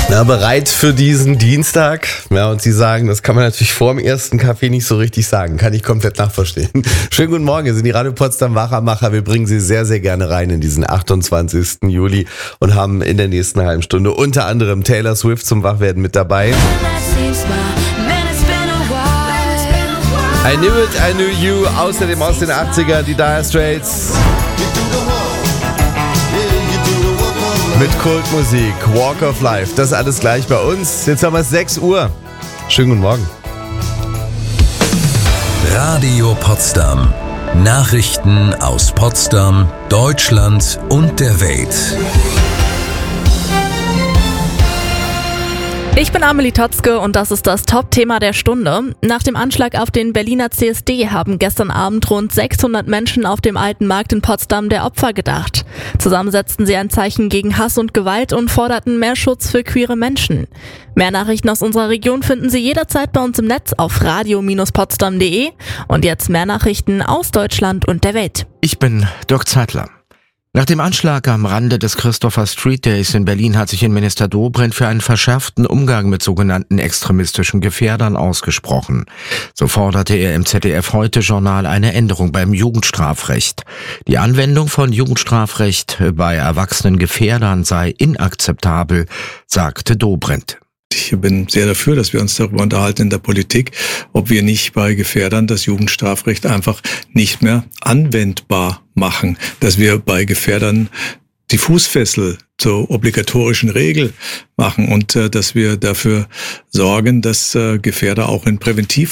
Na, bereit für diesen Dienstag? Ja, und Sie sagen, das kann man natürlich vor dem ersten Kaffee nicht so richtig sagen. Kann ich komplett nachverstehen. Schönen guten Morgen, hier sind die Radio Potsdam Wachermacher. Wir bringen Sie sehr, sehr gerne rein in diesen 28. Juli und haben in der nächsten halben Stunde unter anderem Taylor Swift zum Wachwerden mit dabei. I Knew It, I Knew You, außerdem aus den 80er, die Dire Straits. Mit Kultmusik, Walk of Life, das alles gleich bei uns. Jetzt haben wir es 6 Uhr. Schönen guten Morgen. Radio Potsdam. Nachrichten aus Potsdam, Deutschland und der Welt. Ich bin Amelie Totzke und das ist das Top-Thema der Stunde. Nach dem Anschlag auf den Berliner CSD haben gestern Abend rund 600 Menschen auf dem Alten Markt in Potsdam der Opfer gedacht. Zusammen setzten sie ein Zeichen gegen Hass und Gewalt und forderten mehr Schutz für queere Menschen. Mehr Nachrichten aus unserer Region finden Sie jederzeit bei uns im Netz auf radio-potsdam.de. Und jetzt mehr Nachrichten aus Deutschland und der Welt. Ich bin Dirk Zeitler. Nach dem Anschlag am Rande des Christopher Street Days in Berlin hat sich Innenminister Dobrindt für einen verschärften Umgang mit sogenannten extremistischen Gefährdern ausgesprochen. So forderte er im ZDF-Heute-Journal eine Änderung beim Jugendstrafrecht. Die Anwendung von Jugendstrafrecht bei erwachsenen Gefährdern sei inakzeptabel, sagte Dobrindt. Ich bin sehr dafür, dass wir uns darüber unterhalten in der Politik, ob wir nicht bei Gefährdern das Jugendstrafrecht einfach nicht mehr anwendbar machen, dass wir bei Gefährdern die Fußfessel zur obligatorischen Regel machen und dass wir dafür sorgen, dass Gefährder auch in